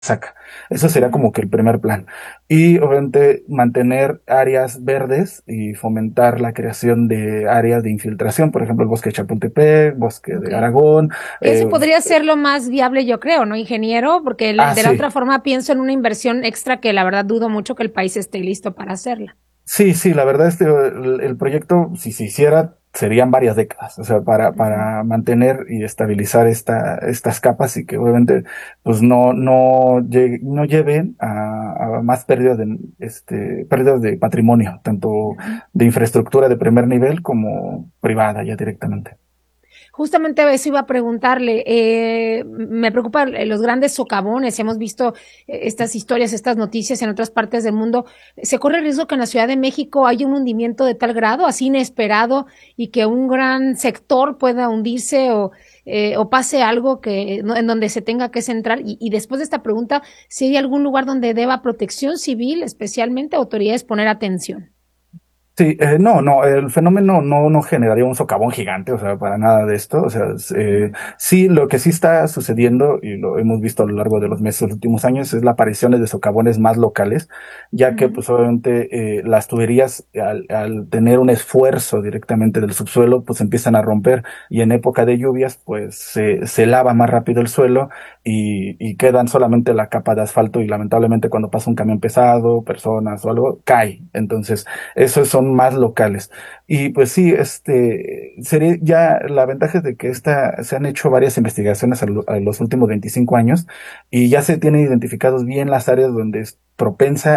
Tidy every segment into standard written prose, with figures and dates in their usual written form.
saca. Eso sería como que el primer plan. Y obviamente mantener áreas verdes y fomentar la creación de áreas de infiltración, por ejemplo, el bosque de Chapultepec, bosque Ok. de Aragón. Eso eh, podría ser lo más viable, yo creo, ¿no, ingeniero? Porque de la sí, otra forma pienso en una inversión extra que la verdad dudo mucho que el país esté listo para hacerla. sí, sí, la verdad es que el proyecto, si se hiciera, serían varias décadas, o sea, Ujú. para mantener y estabilizar estas capas y que obviamente pues no lleven a más pérdidas de patrimonio, tanto Ujú. de infraestructura de primer nivel como privada ya directamente. Justamente eso iba a preguntarle. Me preocupan los grandes socavones. Hemos visto estas historias, estas noticias en otras partes del mundo. ¿Se corre el riesgo que en la Ciudad de México haya un hundimiento de tal grado, así inesperado, y que un gran sector pueda hundirse o pase algo que en donde se tenga que centrar? Y después de esta pregunta, si hay algún lugar donde deba protección civil, especialmente autoridades, poner atención. Sí, no, el fenómeno no generaría un socavón gigante, o sea, para nada de esto. O sea, sí, lo que sí está sucediendo, y lo hemos visto a lo largo de los meses, los últimos años, es la aparición de socavones más locales, ya que, Ujú. pues, obviamente, las tuberías, al tener un esfuerzo directamente del subsuelo, pues empiezan a romper, y en época de lluvias, pues, se lava más rápido el suelo y quedan solamente la capa de asfalto, y lamentablemente cuando pasa un camión pesado, personas o algo, cae. Entonces, esos son más locales. Y pues sí, sería ya la ventaja es de que se han hecho varias investigaciones a los últimos 25 años y ya se tienen identificados bien las áreas donde es propensa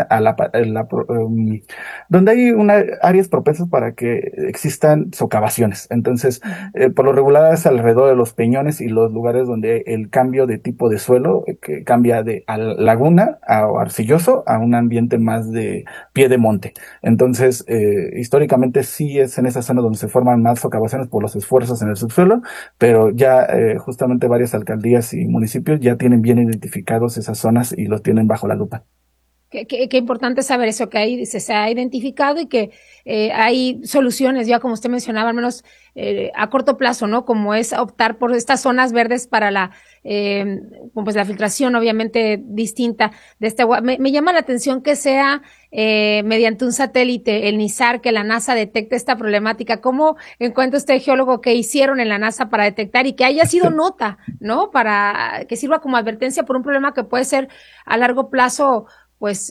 donde hay áreas propensas para que existan socavaciones. Entonces, Ujú. por lo regular es alrededor de los peñones y los lugares donde el cambio de tipo de suelo, que cambia de laguna a arcilloso a un ambiente más de pie de monte. Entonces, históricamente sí es en esa zona donde se forman más socavaciones por los esfuerzos en el subsuelo, pero ya justamente varias alcaldías y municipios ya tienen bien identificados esas zonas y los tienen bajo la lupa. Qué importante saber eso, que ahí se ha identificado y que hay soluciones, ya como usted mencionaba, al menos a corto plazo, ¿no? Como es optar por estas zonas verdes para eh, pues la filtración, obviamente distinta de este agua. Me llama la atención que sea mediante un satélite, el NISAR, que la NASA detecte esta problemática. ¿Cómo encuentra usted, geólogo, que hicieron en la NASA para detectar y que haya sido nota, ¿no? Para que sirva como advertencia por un problema que puede ser a largo plazo pues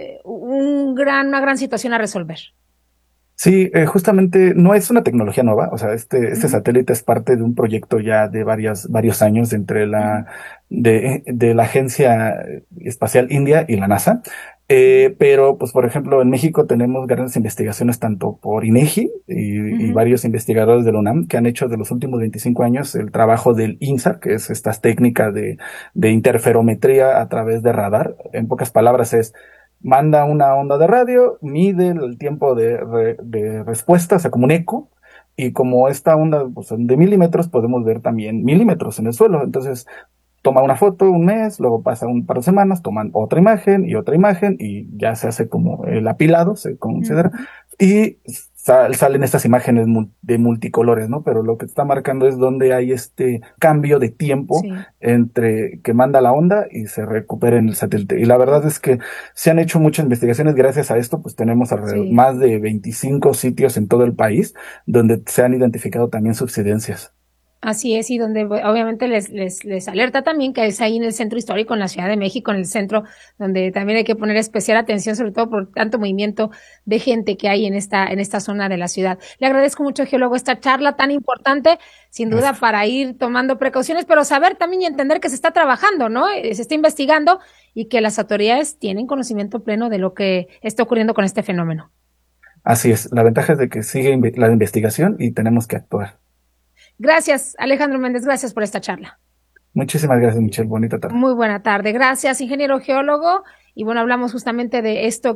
una gran situación a resolver. Sí, justamente no es una tecnología nueva, o sea, este Ujú, satélite es parte de un proyecto ya de varios años entre ujú, de la Agencia Espacial India y la NASA. ujú, Pero, pues, por ejemplo, en México tenemos grandes investigaciones tanto por INEGI y ujú. varios investigadores de la UNAM que han hecho de los últimos 25 años el trabajo del INSAR, que es estas técnicas de interferometría a través de radar. En pocas palabras es manda una onda de radio, mide el tiempo de respuesta, o sea, como un eco, y como esta onda pues, son de milímetros, podemos ver también milímetros en el suelo. Entonces, toma una foto un mes, luego pasa un par de semanas, toman otra imagen, y ya se hace como el apilado, se considera, Ujú. y salen estas imágenes de multicolores, ¿no? Pero lo que está marcando es donde hay este cambio de tiempo Sí. entre que manda la onda y se recupera en el satélite. Y la verdad es que se han hecho muchas investigaciones gracias a esto, pues tenemos Sí. más de 25 sitios en todo el país donde se han identificado también subsidencias. Así es, y donde obviamente les alerta también que es ahí en el centro histórico, en la Ciudad de México, en el centro, donde también hay que poner especial atención, sobre todo por tanto movimiento de gente que hay en esta zona de la ciudad. Le agradezco mucho, geólogo, esta charla tan importante, sin duda, Gracias. para ir tomando precauciones, pero saber también y entender que se está trabajando, ¿no? Se está investigando y que las autoridades tienen conocimiento pleno de lo que está ocurriendo con este fenómeno. Así es, la ventaja es de que sigue la investigación y tenemos que actuar. Gracias, Alejandro Méndez, gracias por esta charla. Muchísimas gracias, Michelle. Bonita tarde. Muy buena tarde. Gracias, ingeniero geólogo. Y bueno, hablamos justamente de esto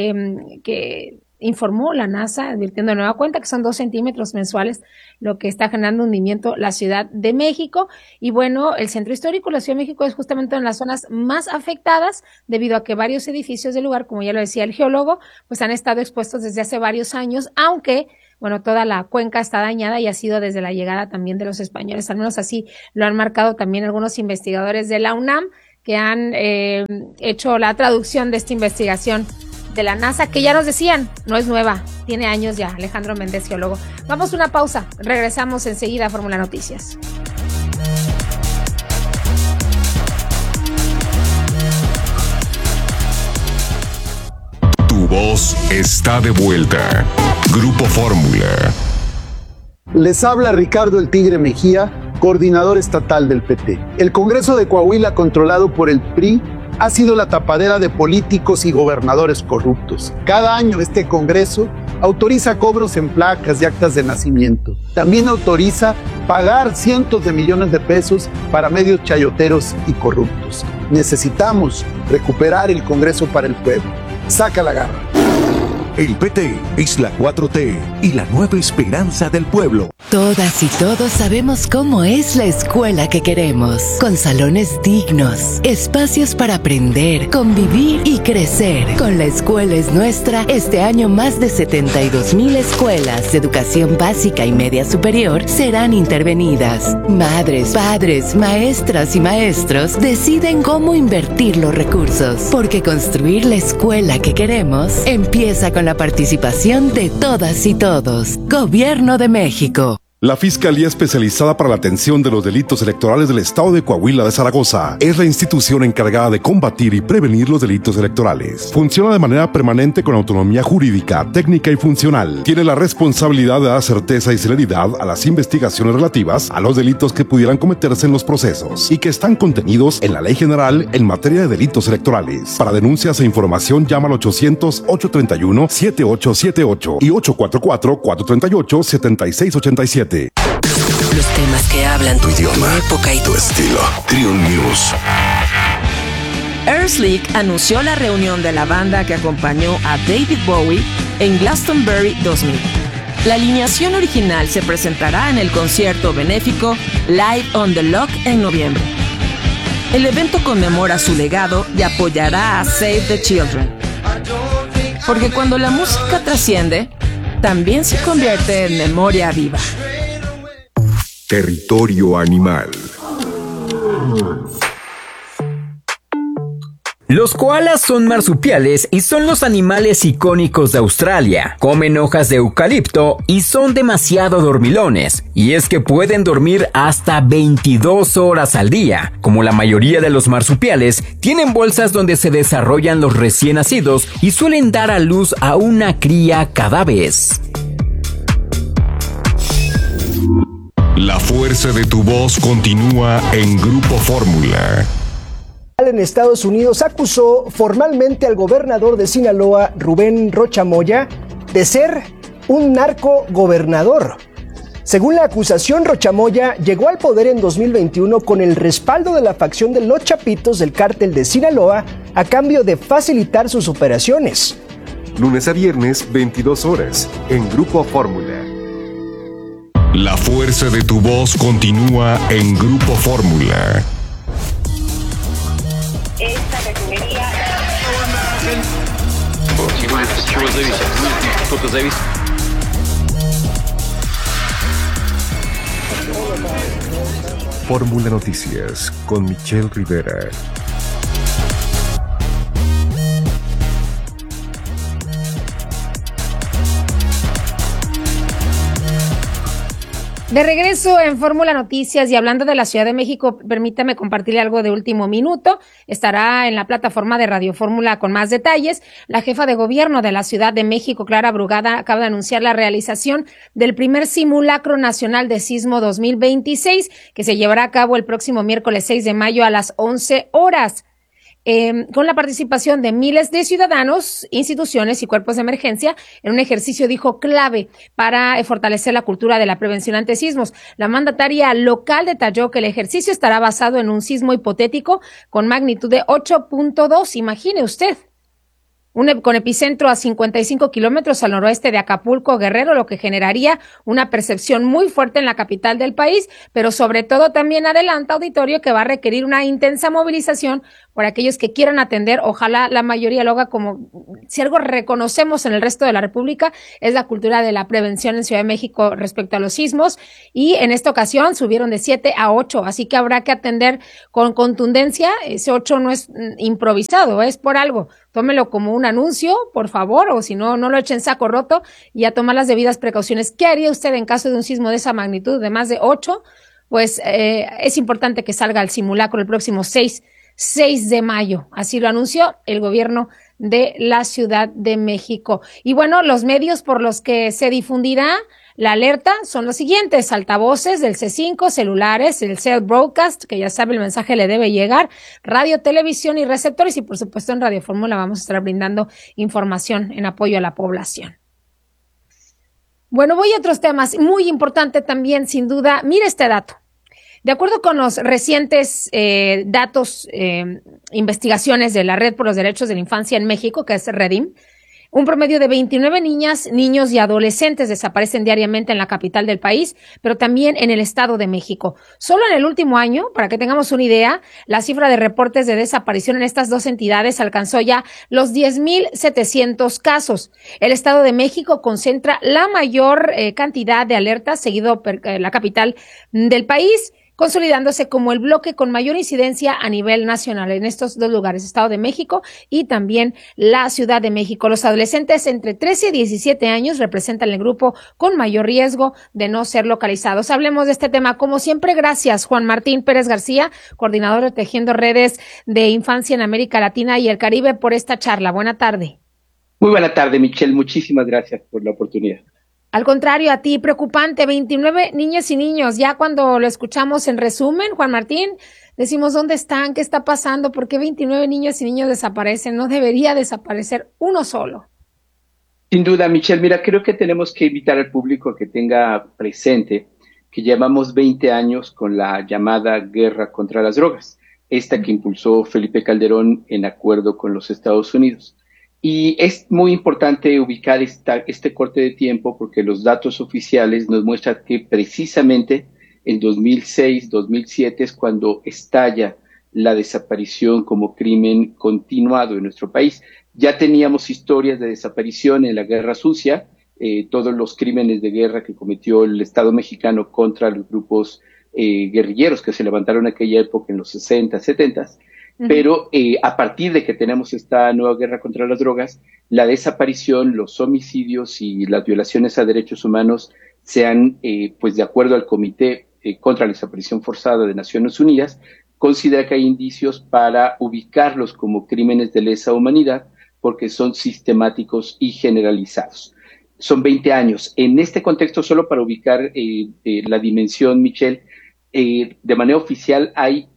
que informó la NASA, advirtiendo de nueva cuenta que son 2 centímetros mensuales lo que está generando hundimiento la Ciudad de México. Y bueno, el centro histórico, la Ciudad de México, es justamente una de las zonas más afectadas debido a que varios edificios del lugar, como ya lo decía el geólogo, pues han estado expuestos desde hace varios años, aunque bueno, toda la cuenca está dañada y ha sido desde la llegada también de los españoles, al menos así lo han marcado también algunos investigadores de la UNAM, que han hecho la traducción de esta investigación de la NASA, que ya nos decían, no es nueva, tiene años ya. Alejandro Méndez, geólogo. Vamos a una pausa, regresamos enseguida a Fórmula Noticias. Tu voz está de vuelta. Grupo Fórmula. Les habla Ricardo el Tigre Mejía, coordinador estatal del PT. El Congreso de Coahuila, controlado por el PRI, ha sido la tapadera de políticos y gobernadores corruptos. Cada año este Congreso autoriza cobros en placas y actas de nacimiento. También autoriza pagar cientos de millones de pesos para medios chayoteros y corruptos. Necesitamos recuperar el Congreso para el pueblo. Saca la garra. El PT es la 4T y la nueva esperanza del pueblo. Todas y todos sabemos cómo es la escuela que queremos, con salones dignos, espacios para aprender, convivir y crecer. Con La Escuela es Nuestra, este año más de 72,000 escuelas de educación básica y media superior serán intervenidas. Madres, padres, maestras y maestros deciden cómo invertir los recursos, porque construir la escuela que queremos empieza con la participación de todas y todos. Gobierno de México. La Fiscalía Especializada para la Atención de los Delitos Electorales del Estado de Coahuila de Zaragoza es la institución encargada de combatir y prevenir los delitos electorales. Funciona de manera permanente con autonomía jurídica, técnica y funcional. Tiene la responsabilidad de dar certeza y celeridad a las investigaciones relativas a los delitos que pudieran cometerse en los procesos y que están contenidos en la Ley General en materia de delitos electorales. Para denuncias e información llama al 800-831-7878 y 844-438-7687. Los temas que hablan tu idioma, tu época y tu estilo. Trion News. Earthleak anunció la reunión de la banda que acompañó a David Bowie en Glastonbury 2000. La alineación original se presentará en el concierto benéfico Live on the Lock en noviembre. El evento conmemora su legado y apoyará a Save the Children. Porque cuando la música trasciende, también se convierte en memoria viva. Territorio animal. Los koalas son marsupiales y son los animales icónicos de Australia. Comen hojas de eucalipto y son demasiado dormilones. Y es que pueden dormir hasta 22 horas al día. Como la mayoría de los marsupiales, tienen bolsas donde se desarrollan los recién nacidos y suelen dar a luz a una cría cada vez. La fuerza de tu voz continúa en Grupo Fórmula. En Estados Unidos acusó formalmente al gobernador de Sinaloa, Rubén Rocha Moya, de ser un narcogobernador. Según la acusación, Rocha Moya llegó al poder en 2021 con el respaldo de la facción de los Chapitos del cártel de Sinaloa a cambio de facilitar sus operaciones. Lunes a viernes, 22 horas, en Grupo Fórmula. La fuerza de tu voz continúa en Grupo Fórmula. Esta refinería... Fórmula Noticias con Michelle Rivera. De regreso en Fórmula Noticias y hablando de la Ciudad de México, permítame compartirle algo de último minuto. Estará en la plataforma de Radio Fórmula con más detalles. La jefa de gobierno de la Ciudad de México, Clara Brugada, acaba de anunciar la realización del primer simulacro nacional de sismo 2026, que se llevará a cabo el próximo miércoles 6 de mayo a las 11 horas. Con la participación de miles de ciudadanos, instituciones y cuerpos de emergencia en un ejercicio, dijo, clave para fortalecer la cultura de la prevención ante sismos. La mandataria local detalló que el ejercicio estará basado en un sismo hipotético con magnitud de 8.2, imagine usted. Con epicentro a 55 kilómetros al noroeste de Acapulco, Guerrero, lo que generaría una percepción muy fuerte en la capital del país, pero sobre todo también adelanta, auditorio, que va a requerir una intensa movilización por aquellos que quieran atender. Ojalá la mayoría lo haga. Como si algo reconocemos en el resto de la República es la cultura de la prevención en Ciudad de México respecto a los sismos, y en esta ocasión subieron de 7 a 8, así que habrá que atender con contundencia. Ese 8 no es improvisado, es por algo. Tómelo como un anuncio, por favor, o si no, no lo echen saco roto, y a tomar las debidas precauciones. ¿Qué haría usted en caso de un sismo de esa magnitud, de más de 8? Pues es importante que salga al simulacro el próximo 6 de mayo. Así lo anunció el gobierno de la Ciudad de México. Y bueno, los medios por los que se difundirá la alerta son los siguientes: altavoces del C5, celulares, el Cell Broadcast, que ya sabe el mensaje le debe llegar, radio, televisión y receptores, y por supuesto en Radio Fórmula vamos a estar brindando información en apoyo a la población. Bueno, voy a otros temas. Muy importante también, sin duda. Mire este dato. De acuerdo con los recientes datos, investigaciones de la Red por los Derechos de la Infancia en México, que es REDIM, un promedio de 29 niñas, niños y adolescentes desaparecen diariamente en la capital del país, pero también en el Estado de México. Solo en el último año, para que tengamos una idea, la cifra de reportes de desaparición en estas dos entidades alcanzó ya los 10,700 casos. El Estado de México concentra la mayor cantidad de alertas, seguido por la capital del país, consolidándose como el bloque con mayor incidencia a nivel nacional en estos dos lugares, Estado de México y también la Ciudad de México. Los adolescentes entre 13 y 17 años representan el grupo con mayor riesgo de no ser localizados. Hablemos de este tema. Como siempre, gracias Juan Martín Pérez García, coordinador de Tejiendo Redes de Infancia en América Latina y el Caribe, por esta charla. Buena tarde. Muy buena tarde, Michelle. Muchísimas gracias por la oportunidad. Al contrario, a ti, preocupante, 29 niñas y niños. Ya cuando lo escuchamos en resumen, Juan Martín, decimos, ¿dónde están? ¿Qué está pasando? ¿Por qué 29 niñas y niños desaparecen? No debería desaparecer uno solo. Sin duda, Michelle. Mira, creo que tenemos que invitar al público a que tenga presente que llevamos 20 años con la llamada guerra contra las drogas, esta que impulsó Felipe Calderón en acuerdo con los Estados Unidos. Y es muy importante ubicar este corte de tiempo porque los datos oficiales nos muestran que precisamente en 2006, 2007 es cuando estalla la desaparición como crimen continuado en nuestro país. Ya teníamos historias de desaparición en la Guerra Sucia, todos los crímenes de guerra que cometió el Estado mexicano contra los grupos guerrilleros que se levantaron en aquella época en los 60, 70. Pero a partir de que tenemos esta nueva guerra contra las drogas, la desaparición, los homicidios y las violaciones a derechos humanos se han, pues de acuerdo al Comité contra la Desaparición Forzada de Naciones Unidas, considera que hay indicios para ubicarlos como crímenes de lesa humanidad porque son sistemáticos y generalizados. Son 20 años. En este contexto, solo para ubicar la dimensión, Michelle, de manera oficial hay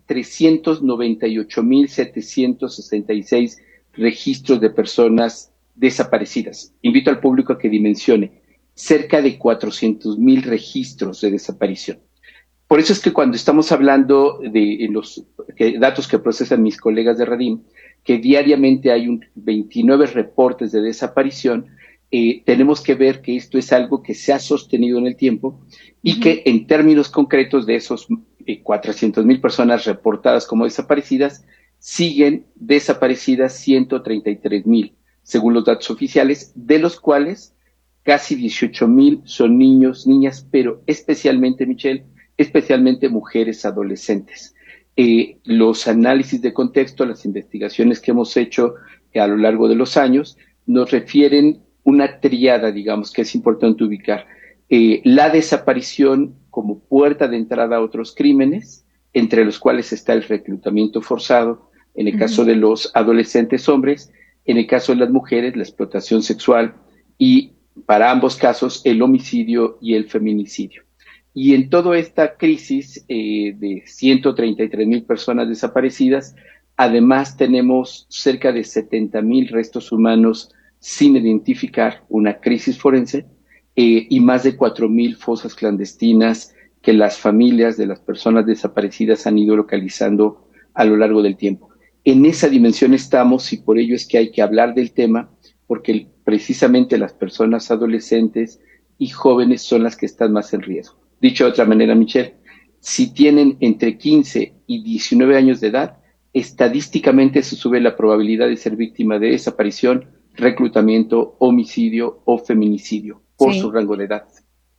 398,766 registros de personas desaparecidas. Invito al público a que dimensione cerca de 400,000 registros de desaparición. Por eso es que cuando estamos hablando de los datos que procesan mis colegas de REDIM, que diariamente hay 29 reportes de desaparición, tenemos que ver que esto es algo que se ha sostenido en el tiempo y que en términos concretos de esos 400,000 personas reportadas como desaparecidas, siguen desaparecidas 133,000, según los datos oficiales, de los cuales casi 18,000 son niños, niñas, pero especialmente, Michelle, especialmente mujeres adolescentes. Los análisis de contexto, las investigaciones que hemos hecho a lo largo de los años, nos refieren una tríada, digamos, que es importante ubicar. La desaparición como puerta de entrada a otros crímenes, entre los cuales está el reclutamiento forzado, en el caso de los adolescentes hombres, en el caso de las mujeres, la explotación sexual y, para ambos casos, el homicidio y el feminicidio. Y en toda esta crisis de 133,000 personas desaparecidas, además tenemos cerca de 70,000 restos humanos sin identificar, una crisis forense, y más de 4,000 fosas clandestinas que las familias de las personas desaparecidas han ido localizando a lo largo del tiempo. En esa dimensión estamos y por ello es que hay que hablar del tema, porque precisamente las personas adolescentes y jóvenes son las que están más en riesgo. Dicho de otra manera, Michelle, si tienen entre 15 y 19 años de edad, estadísticamente se sube la probabilidad de ser víctima de desaparición, reclutamiento, homicidio o feminicidio por su rango de edad.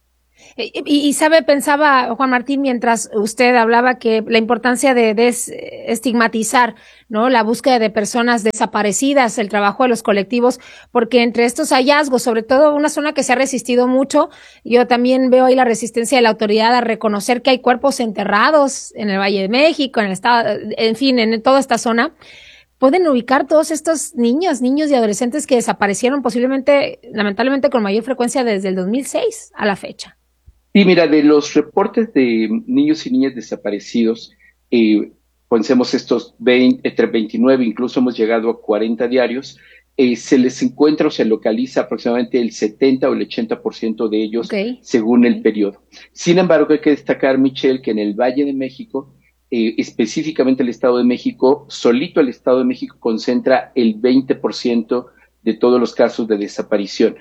Y sabe, pensaba Juan Martín, mientras usted hablaba, que la importancia de estigmatizar, ¿no?, la búsqueda de personas desaparecidas, el trabajo de los colectivos, porque entre estos hallazgos, sobre todo una zona que se ha resistido mucho, yo también veo ahí la resistencia de la autoridad a reconocer que hay cuerpos enterrados en el Valle de México, en el estado, en fin, en toda esta zona. Pueden ubicar todos estos niños y adolescentes que desaparecieron posiblemente, lamentablemente, con mayor frecuencia desde el 2006 a la fecha. Sí, mira, de los reportes de niños y niñas desaparecidos, pensemos estos entre 29, incluso hemos llegado a 40 diarios, se les encuentra o se localiza aproximadamente el 70 o el 80% de ellos según el periodo. Sin embargo, hay que destacar, Michelle, que en el Valle de México, específicamente el Estado de México, solito el Estado de México concentra el 20% de todos los casos de desaparición.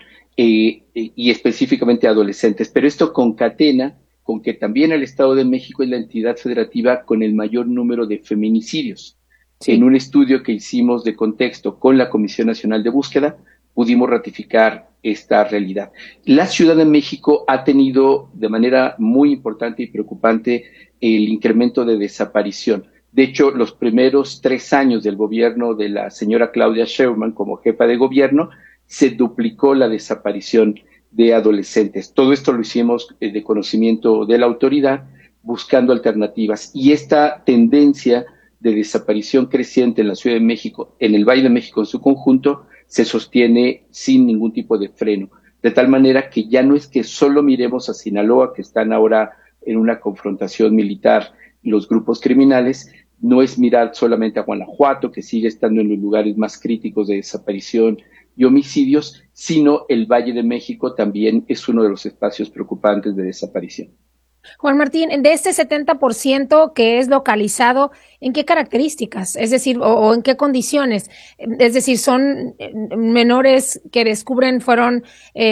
Y específicamente adolescentes, pero esto concatena con que también el Estado de México es la entidad federativa con el mayor número de feminicidios. Sí. En un estudio que hicimos de contexto con la Comisión Nacional de Búsqueda, pudimos ratificar esta realidad. La Ciudad de México ha tenido de manera muy importante y preocupante el incremento de desaparición. De hecho, los primeros 3 años del gobierno de la señora Claudia Sheinbaum como jefa de gobierno, se duplicó la desaparición de adolescentes. Todo esto lo hicimos de conocimiento de la autoridad, buscando alternativas. Y esta tendencia de desaparición creciente en la Ciudad de México, en el Valle de México en su conjunto, se sostiene sin ningún tipo de freno. De tal manera que ya no es que solo miremos a Sinaloa, que están ahora en una confrontación militar los grupos criminales, no es mirar solamente a Guanajuato, que sigue estando en los lugares más críticos de desaparición y homicidios, sino el Valle de México también es uno de los espacios preocupantes de desaparición. Juan Martín, de este 70% que es localizado, ¿en qué características? Es decir, o en qué condiciones. Es decir, son menores que descubren fueron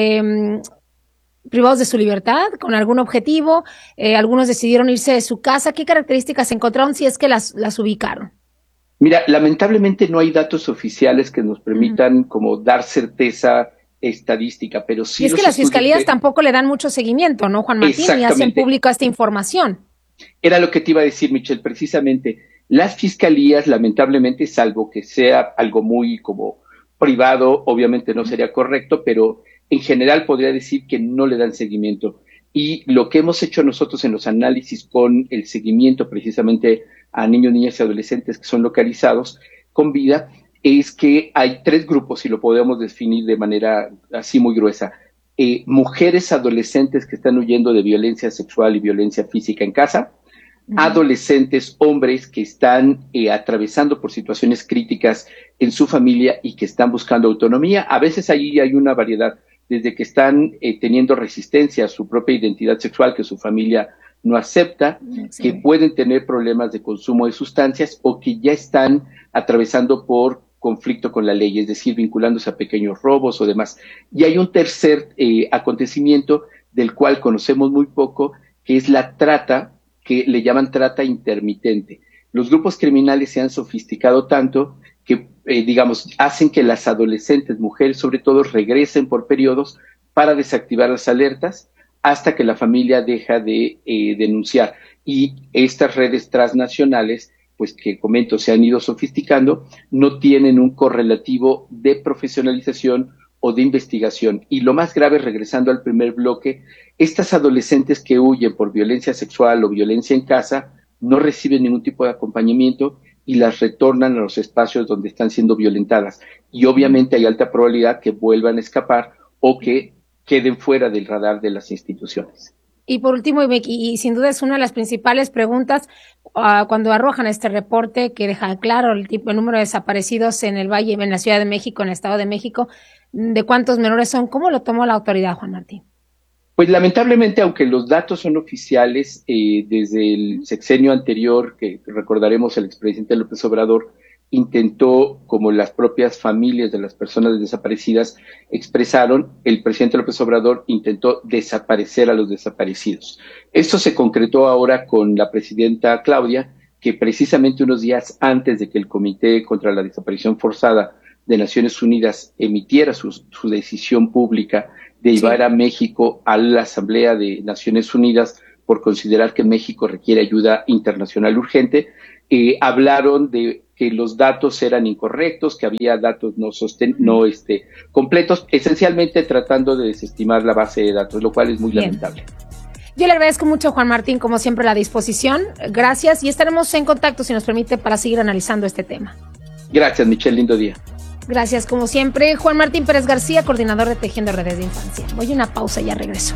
privados de su libertad con algún objetivo, algunos decidieron irse de su casa. ¿Qué características encontraron si es que las ubicaron? Mira, lamentablemente no hay datos oficiales que nos permitan como dar certeza estadística, pero sí. Y es que las fiscalías tampoco le dan mucho seguimiento, ¿no, Juan Martín? Y hacen público esta información. Era lo que te iba a decir, Michelle, precisamente. Las fiscalías, lamentablemente, salvo que sea algo muy como privado, obviamente no sería correcto, pero en general podría decir que no le dan seguimiento. Y lo que hemos hecho nosotros en los análisis con el seguimiento precisamente a niños, niñas y adolescentes que son localizados con vida, es que hay 3 grupos, y lo podemos definir de manera así muy gruesa. Mujeres adolescentes que están huyendo de violencia sexual y violencia física en casa, adolescentes hombres que están atravesando por situaciones críticas en su familia y que están buscando autonomía. A veces ahí hay una variedad, desde que están teniendo resistencia a su propia identidad sexual que su familia no acepta, que pueden tener problemas de consumo de sustancias o que ya están atravesando por conflicto con la ley, es decir, vinculándose a pequeños robos o demás. Y hay un tercer acontecimiento del cual conocemos muy poco, que es la trata, que le llaman trata intermitente. Los grupos criminales se han sofisticado tanto que, hacen que las adolescentes, mujeres sobre todo, regresen por periodos para desactivar las alertas hasta que la familia deja de denunciar. Y estas redes transnacionales, pues que comento, se han ido sofisticando, no tienen un correlativo de profesionalización o de investigación. Y lo más grave, regresando al primer bloque, estas adolescentes que huyen por violencia sexual o violencia en casa no reciben ningún tipo de acompañamiento y las retornan a los espacios donde están siendo violentadas. Y obviamente hay alta probabilidad que vuelvan a escapar o que queden fuera del radar de las instituciones. Y por último, y sin duda es una de las principales preguntas cuando arrojan este reporte que deja claro el número de desaparecidos en el Valle, en la Ciudad de México, en el Estado de México, de cuántos menores son. ¿Cómo lo tomó la autoridad, Juan Martín? Pues lamentablemente, aunque los datos son oficiales, desde el sexenio anterior, que recordaremos el expresidente López Obrador, intentó, como las propias familias de las personas desaparecidas expresaron, el presidente López Obrador intentó desaparecer a los desaparecidos. Esto se concretó ahora con la presidenta Claudia, que precisamente unos días antes de que el Comité contra la Desaparición Forzada de Naciones Unidas emitiera su decisión pública de llevar a México a la Asamblea de Naciones Unidas por considerar que México requiere ayuda internacional urgente, hablaron de que los datos eran incorrectos, que había datos no completos, esencialmente tratando de desestimar la base de datos, lo cual es muy lamentable. Yo le agradezco mucho, Juan Martín, como siempre, la disposición. Gracias, y estaremos en contacto, si nos permite, para seguir analizando este tema. Gracias, Michelle, lindo día. Gracias, como siempre. Juan Martín Pérez García, coordinador de Tejiendo Redes de Infancia. Voy a una pausa y ya regreso.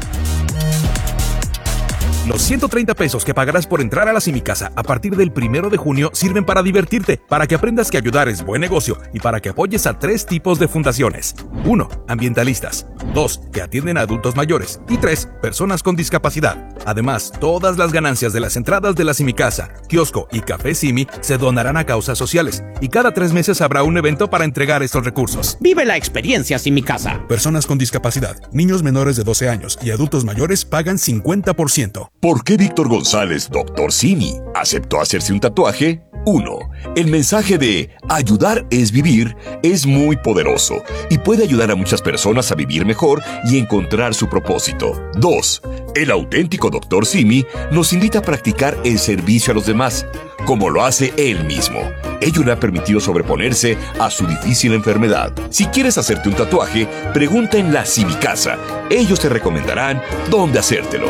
Los 130 pesos que pagarás por entrar a la Simicasa a partir del 1 de junio sirven para divertirte, para que aprendas que ayudar es buen negocio y para que apoyes a 3 tipos de fundaciones. 1. Ambientalistas. 2. Que atienden a adultos mayores. Y 3. Personas con discapacidad. Además, todas las ganancias de las entradas de la Simicasa, kiosco y café Simi se donarán a causas sociales. Y cada 3 meses habrá un evento para entregar estos recursos. Vive la experiencia Simicasa. Personas con discapacidad, niños menores de 12 años y adultos mayores pagan 50%. ¿Por qué Víctor González, Dr. Simi, aceptó hacerse un tatuaje? 1. El mensaje de ayudar es vivir es muy poderoso y puede ayudar a muchas personas a vivir mejor y encontrar su propósito. 2. El auténtico Dr. Simi nos invita a practicar el servicio a los demás, como lo hace él mismo. Ello le ha permitido sobreponerse a su difícil enfermedad. Si quieres hacerte un tatuaje, pregunta en la Simicasa. Ellos te recomendarán dónde hacértelo.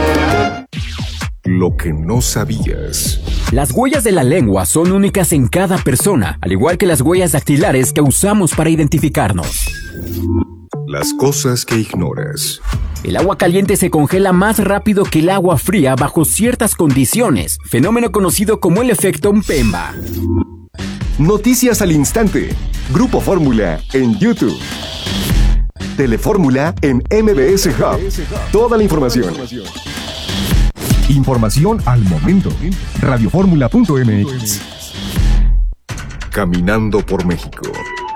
Lo que no sabías. Las huellas de la lengua son únicas en cada persona, al igual que las huellas dactilares que usamos para identificarnos. Las cosas que ignoras. El agua caliente se congela más rápido que el agua fría bajo ciertas condiciones, fenómeno conocido como el efecto Mpemba. Noticias al instante. Grupo Fórmula en YouTube. Telefórmula en MBS Hub. Toda la información. Información al momento. Radioformula.mx. Caminando por México.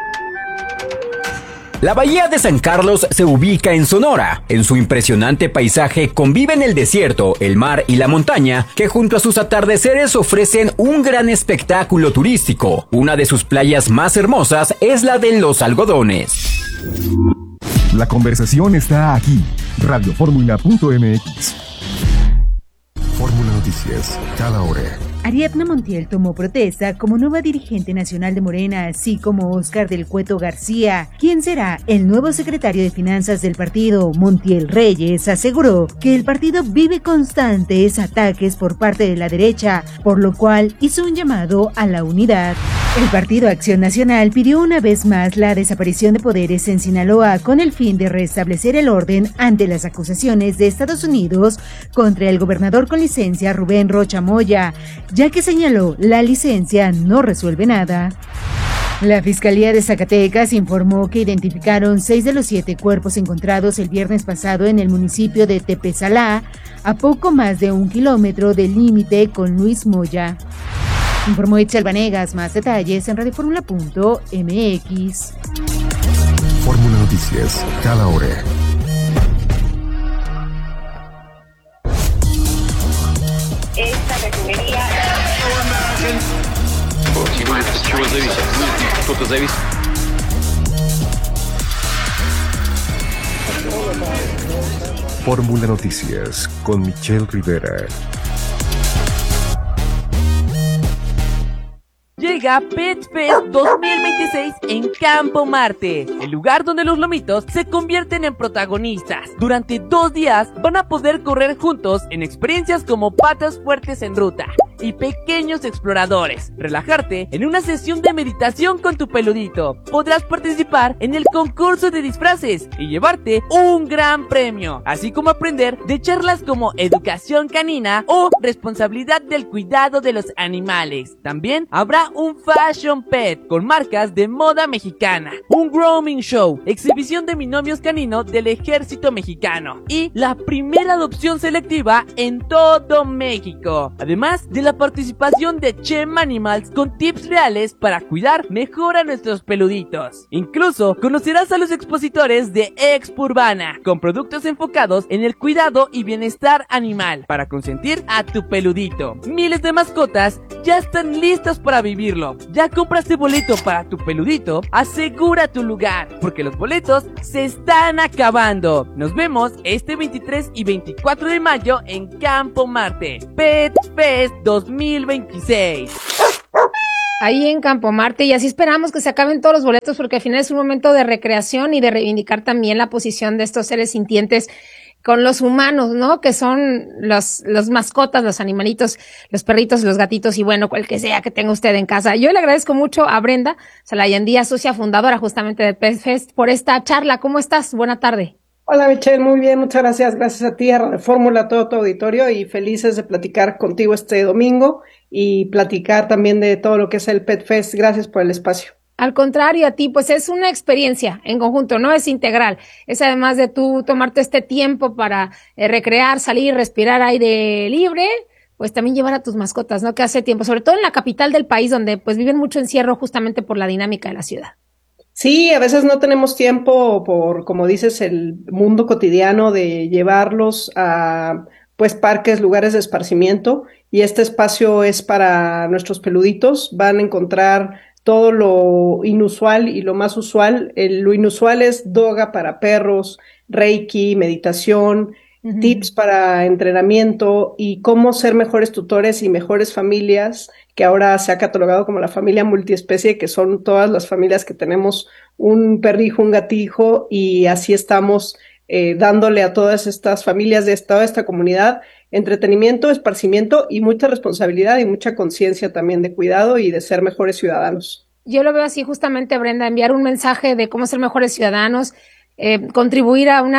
La bahía de San Carlos se ubica en Sonora. En su impresionante paisaje conviven el desierto, el mar y la montaña, que junto a sus atardeceres ofrecen un gran espectáculo turístico. Una de sus playas más hermosas es la de Los Algodones. La conversación está aquí. Radioformula.mx. Fórmula Noticias, cada hora. Ariadna Montiel tomó protesta como nueva dirigente nacional de Morena, así como Óscar del Cueto García, quien será el nuevo secretario de Finanzas del partido. Montiel Reyes aseguró que el partido vive constantes ataques por parte de la derecha, por lo cual hizo un llamado a la unidad. El Partido Acción Nacional pidió una vez más la desaparición de poderes en Sinaloa con el fin de restablecer el orden ante las acusaciones de Estados Unidos contra el gobernador con licencia Rubén Rocha Moya, ya que señaló la licencia no resuelve nada. La Fiscalía de Zacatecas informó que identificaron 6 de los 7 cuerpos encontrados el viernes pasado en el municipio de Tepesalá, a poco más de 1 kilómetro del límite con Luis Moya. Informó Itzel Vanegas. Más detalles en radioformula.mx. Fórmula Noticias, cada hora. Esta refinería... Fórmula Noticias con Michelle Rivera. Llega Pet Fest 2026 en Campo Marte, el lugar donde los lomitos se convierten en protagonistas. Durante 2 días van a poder correr juntos en experiencias como patas fuertes en ruta y pequeños exploradores, relajarte en una sesión de meditación con tu peludito. Podrás participar en el concurso de disfraces y llevarte un gran premio, así como aprender de charlas como educación canina o responsabilidad del cuidado de los animales. También habrá un Fashion Pet con marcas de moda mexicana, un grooming show, exhibición de binomios caninos del ejército mexicano y la primera adopción selectiva en todo México, además de la la participación de Chem Animals con tips reales para cuidar mejor a nuestros peluditos. Incluso conocerás a los expositores de Expo Urbana, con productos enfocados en el cuidado y bienestar animal para consentir a tu peludito. Miles de mascotas ya están listas para vivirlo. ¿Ya compraste boleto para tu peludito? Asegura tu lugar, porque los boletos se están acabando. Nos vemos este 23 y 24 de mayo en Campo Marte, Pet Fest 2026. Ahí en Campo Marte, y así esperamos que se acaben todos los boletos, porque al final es un momento de recreación y de reivindicar también la posición de estos seres sintientes con los humanos, ¿no? Que son los mascotas, los animalitos, los perritos, los gatitos y bueno, cual que sea que tenga usted en casa. Yo le agradezco mucho a Brenda Salayan Díaz, socia fundadora justamente de Pet Fest, por esta charla. ¿Cómo estás? Buena tarde. Hola Michelle, muy bien, muchas gracias. Gracias a ti, a Radio Fórmula, a todo tu auditorio y felices de platicar contigo este domingo y platicar también de todo lo que es el Pet Fest. Gracias por el espacio. Al contrario, a ti, pues es una experiencia en conjunto, no es integral. Es además de tú tomarte este tiempo para recrear, salir, respirar aire libre, pues también llevar a tus mascotas, ¿no? Que hace tiempo, sobre todo en la capital del país, donde pues viven mucho encierro justamente por la dinámica de la ciudad. Sí, a veces no tenemos tiempo por, como dices, el mundo cotidiano de llevarlos a pues parques, lugares de esparcimiento, y este espacio es para nuestros peluditos. Van a encontrar todo lo inusual y lo más usual. Lo inusual es yoga para perros, reiki, meditación, tips para entrenamiento y cómo ser mejores tutores y mejores familias, que ahora se ha catalogado como la familia multiespecie, que son todas las familias que tenemos un perrijo, un gatijo, y así estamos dándole a todas estas familias de toda esta comunidad entretenimiento, esparcimiento y mucha responsabilidad y mucha conciencia también de cuidado y de ser mejores ciudadanos. Yo lo veo así justamente, Brenda, enviar un mensaje de cómo ser mejores ciudadanos, contribuir a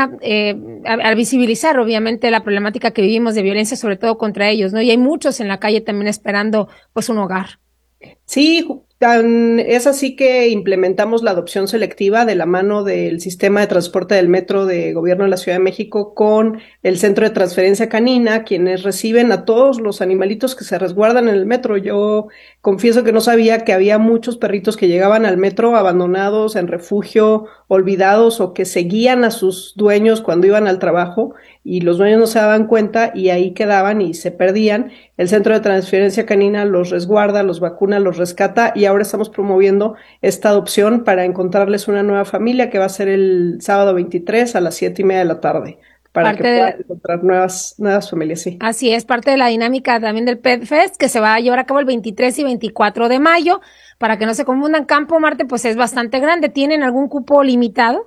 a visibilizar obviamente la problemática que vivimos de violencia, sobre todo contra ellos, ¿no? Y hay muchos en la calle también esperando pues un hogar. Sí, es así que implementamos la adopción selectiva de la mano del sistema de transporte del metro de Gobierno de la Ciudad de México con el Centro de Transferencia Canina, quienes reciben a todos los animalitos que se resguardan en el metro. Yo confieso que no sabía que había muchos perritos que llegaban al metro abandonados, en refugio, olvidados o que seguían a sus dueños cuando iban al trabajo y los dueños no se daban cuenta y ahí quedaban y se perdían. El Centro de Transferencia Canina los resguarda, los vacuna, los rescata y ahora estamos promoviendo esta adopción para encontrarles una nueva familia que va a ser el sábado 23 a las 7:30 de la tarde. Para que puedan encontrar nuevas familias, sí. Así es, parte de la dinámica también del Pet Fest, que se va a llevar a cabo el 23 y 24 de mayo. Para que no se confundan, Campo Marte pues es bastante grande. ¿Tienen algún cupo limitado?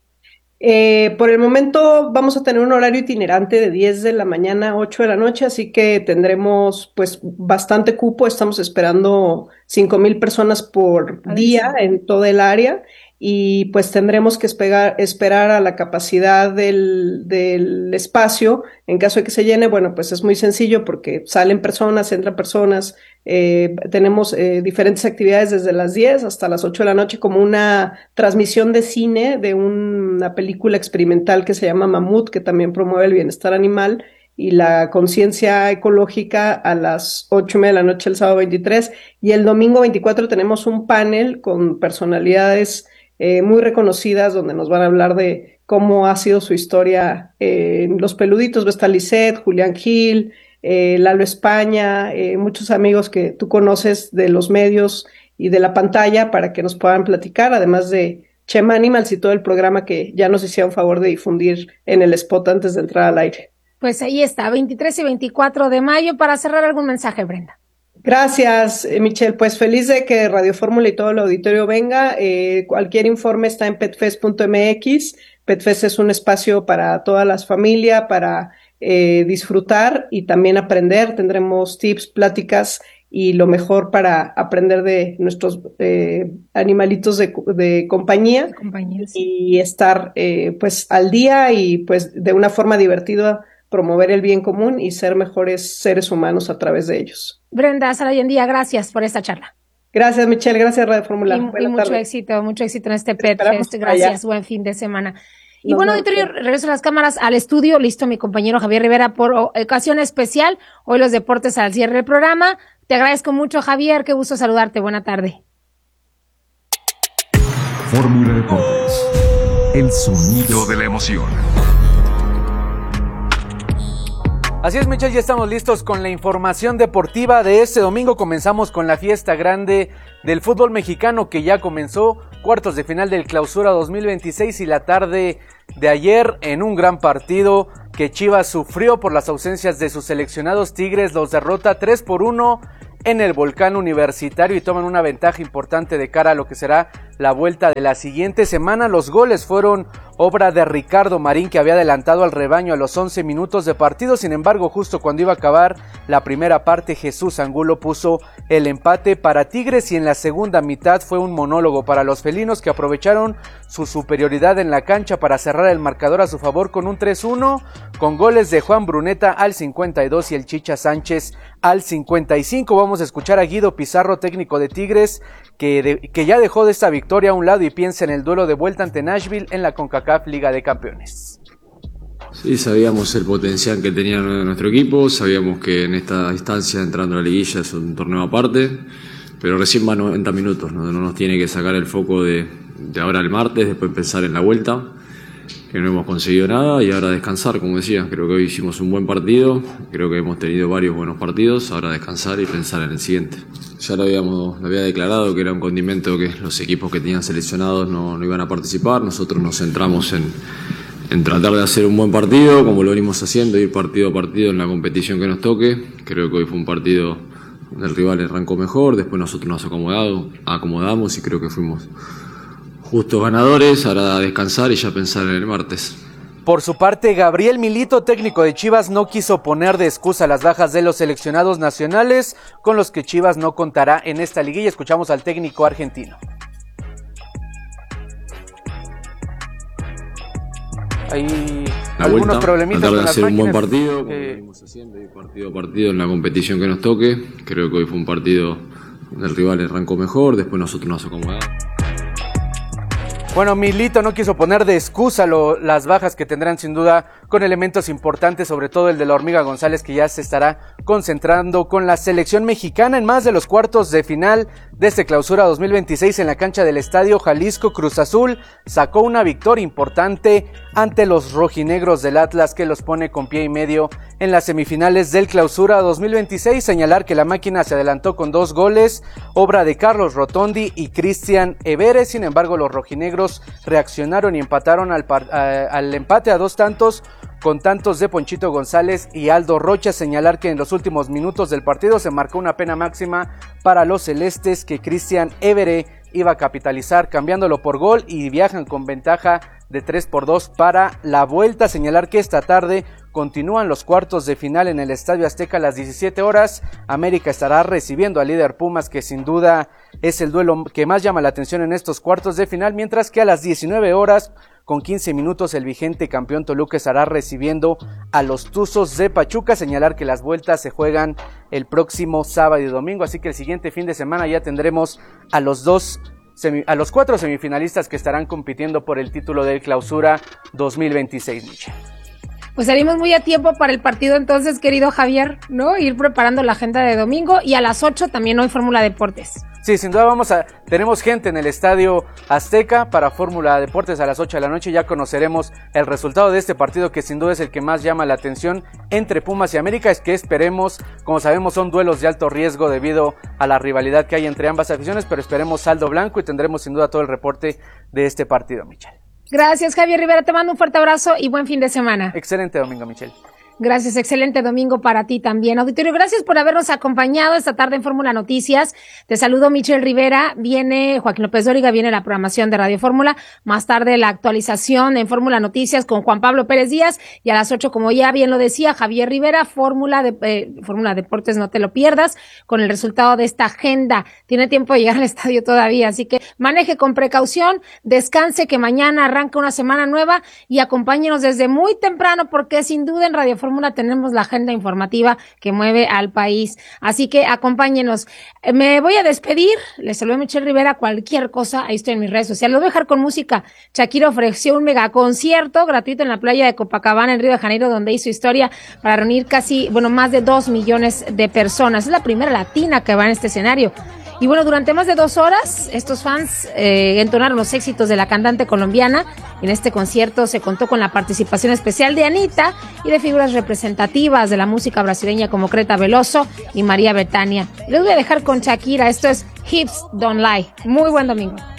Por el momento vamos a tener un horario itinerante de 10 de la mañana a 8 de la noche, así que tendremos pues bastante cupo. Estamos esperando 5,000 personas por día en todo el área. Y pues tendremos que esperar a la capacidad del espacio. En caso de que se llene, bueno, pues es muy sencillo porque salen personas, entran personas. Tenemos diferentes actividades desde las 10 hasta las 8 de la noche, como una transmisión de cine de una película experimental que se llama Mamut, que también promueve el bienestar animal y la conciencia ecológica a las 8:30 de la noche el sábado 23. Y el domingo 24 tenemos un panel con personalidades muy reconocidas, donde nos van a hablar de cómo ha sido su historia en los peluditos. Va a estar Lisette, Julián Gil, Lalo España, muchos amigos que tú conoces de los medios y de la pantalla para que nos puedan platicar, además de Chem Animals y todo el programa que ya nos hicieron favor de difundir en el spot antes de entrar al aire. Pues ahí está, 23 y 24 de mayo. Para cerrar, algún mensaje, Brenda. Gracias, Michelle. Pues feliz de que Radio Fórmula y todo el auditorio venga. Cualquier informe está en petfest.mx. Petfest es un espacio para todas las familias, para disfrutar y también aprender. Tendremos tips, pláticas y lo mejor para aprender de nuestros animalitos de compañía y estar pues al día y pues de una forma divertida promover el bien común y ser mejores seres humanos a través de ellos. Brenda Salayan Díaz, gracias por esta charla. Gracias, Michelle. Gracias, Radio Fórmula. Y mucho éxito en este Pet Fest. Gracias, buen fin de semana. Y bueno, auditorio, regreso a las cámaras al estudio. Listo, mi compañero Javier Rivera por ocasión especial. Hoy los deportes al cierre del programa. Te agradezco mucho, Javier. Qué gusto saludarte. Buena tarde. Fórmula Deportes. El sonido de la emoción. Así es, Michelle, ya estamos listos con la información deportiva de este domingo. Comenzamos con la fiesta grande del fútbol mexicano que ya comenzó, cuartos de final del Clausura 2026 y la tarde de ayer en un gran partido que Chivas sufrió por las ausencias de sus seleccionados. Tigres los derrota 3-1 en el Volcán Universitario y toman una ventaja importante de cara a lo que será la vuelta de la siguiente semana. Los goles fueron obra de Ricardo Marín, que había adelantado al rebaño a los 11 minutos de partido. Sin embargo, justo cuando iba a acabar la primera parte, Jesús Angulo puso el empate para Tigres y en la segunda mitad fue un monólogo para los felinos, que aprovecharon su superioridad en la cancha para cerrar el marcador a su favor con un 3-1, con goles de Juan Bruneta al 52 y el Chicha Sánchez al 55. Vamos a escuchar a Guido Pizarro, técnico de Tigres, que ya dejó de esta victoria a un lado y piensa en el duelo de vuelta ante Nashville en la CONCACAF Liga de Campeones. Sí, sabíamos el potencial que tenía nuestro equipo, sabíamos que en esta instancia, entrando a la liguilla, es un torneo aparte, pero recién va 90 minutos, no nos tiene que sacar el foco de ahora el martes, después pensar en la vuelta, que no hemos conseguido nada, y ahora descansar, como decía. Creo que hoy hicimos un buen partido, creo que hemos tenido varios buenos partidos, ahora descansar y pensar en el siguiente. Ya lo había declarado que era un condimento que los equipos que tenían seleccionados no iban a participar. Nosotros nos centramos en tratar de hacer un buen partido, como lo venimos haciendo, ir partido a partido en la competición que nos toque. Creo que hoy fue un partido donde el rival arrancó mejor, después nosotros nos acomodamos y creo que fuimos justos ganadores. Ahora a descansar y ya pensar en el martes. Por su parte, Gabriel Milito, técnico de Chivas, no quiso poner de excusa las bajas de los seleccionados nacionales con los que Chivas no contará en esta liguilla. Escuchamos al técnico argentino. Hay algunos problemitas con las máquinas. Un buen partido, como venimos haciendo, ir partido a partido en la competición que nos toque. Creo que hoy fue un partido donde el rival arrancó mejor, después nosotros nos acomodamos. Bueno, Milito no quiso poner de excusa las bajas que tendrán sin duda con elementos importantes, sobre todo el de la Hormiga González, que ya se estará concentrando con la selección mexicana en más de los cuartos de final de este Clausura 2026 en la cancha del Estadio Jalisco. Cruz Azul sacó una victoria importante ante los rojinegros del Atlas, que los pone con pie y medio en las semifinales del Clausura 2026. Señalar que la máquina se adelantó con 2 goles, obra de Carlos Rotondi y Cristian Everes. Sin embargo, los rojinegros reaccionaron y empataron al empate a 2 tantos, con tantos de Ponchito González y Aldo Rocha. Señalar que en los últimos minutos del partido se marcó una pena máxima para los celestes, que Cristian Everes iba a capitalizar cambiándolo por gol, y viajan con ventaja de 3-2 para la vuelta. Señalar que esta tarde continúan los cuartos de final en el Estadio Azteca a las 17 horas. América estará recibiendo al líder Pumas, que sin duda es el duelo que más llama la atención en estos cuartos de final, mientras que a las 19 horas con 15 minutos el vigente campeón Toluca estará recibiendo a los Tuzos de Pachuca. Señalar que las vueltas se juegan el próximo sábado y domingo, así que el siguiente fin de semana ya tendremos a los 4 semifinalistas que estarán compitiendo por el título del Clausura 2026, Michelle. Pues salimos muy a tiempo para el partido entonces, querido Javier, ¿no? Ir preparando la agenda de domingo, y a las 8 también hoy Fórmula Deportes. Sí, sin duda tenemos gente en el Estadio Azteca para Fórmula Deportes a las 8 de la noche. Ya conoceremos el resultado de este partido, que sin duda es el que más llama la atención entre Pumas y América. Es que esperemos, como sabemos, son duelos de alto riesgo debido a la rivalidad que hay entre ambas aficiones, pero esperemos saldo blanco y tendremos sin duda todo el reporte de este partido, Michelle. Gracias, Javier Rivera, te mando un fuerte abrazo y buen fin de semana. Excelente domingo, Michelle. Gracias, excelente domingo para ti también. Auditorio, gracias por habernos acompañado esta tarde en Fórmula Noticias. Te saludo, Michelle Rivera. Viene Joaquín López Dóriga, viene la programación de Radio Fórmula. Más tarde la actualización en Fórmula Noticias con Juan Pablo Pérez Díaz. Y a las 8, como ya bien lo decía Javier Rivera, Fórmula Deportes, no te lo pierdas, con el resultado de esta agenda. Tiene tiempo de llegar al estadio todavía, así que maneje con precaución, descanse, que mañana arranca una semana nueva, y acompáñenos desde muy temprano, porque sin duda en Radio Fórmula Fórmula tenemos la agenda informativa que mueve al país. Así que acompáñenos. Me voy a despedir. Les saludo a Michelle Rivera. Cualquier cosa, ahí estoy en mis redes sociales. Lo voy a dejar con música. Shakira ofreció un megaconcierto gratuito en la playa de Copacabana, en Río de Janeiro, donde hizo historia para reunir más de 2 millones de personas. Es la primera latina que va en este escenario. Y bueno, durante más de 2 horas, estos fans entonaron los éxitos de la cantante colombiana. En este concierto se contó con la participación especial de Anita y de figuras representativas de la música brasileña como Creta Veloso y María Bethania. Les voy a dejar con Shakira. Esto es Hips Don't Lie. Muy buen domingo.